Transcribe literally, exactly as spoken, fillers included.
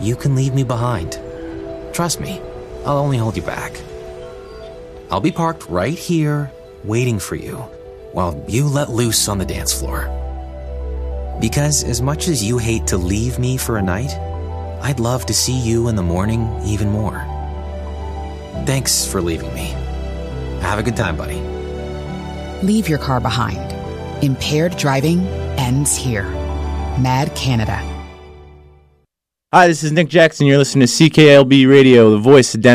you can leave me behind. Trust me, I'll only hold you back. I'll be parked right here, waiting for you, while you let loose on the dance floor. Because as much as you hate to leave me for a night, I'd love to see you in the morning even more. Thanks for leaving me. Have a good time, buddy. Leave your car behind. Impaired driving ends here. Mad Canada. Hi, this is Nick Jackson. You're listening to C K L B Radio, the voice of Denver.